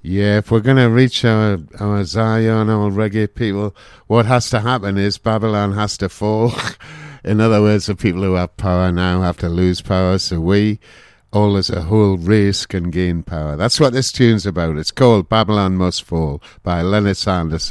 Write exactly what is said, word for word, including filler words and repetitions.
Yeah, if we're going to reach our, our Zion, our reggae people, what has to happen is Babylon has to fall. In other words, the people who have power now have to lose power, so we, all as a whole race, can gain power. That's what this tune's about. It's called Babylon Must Fall by Leonard Sanderson.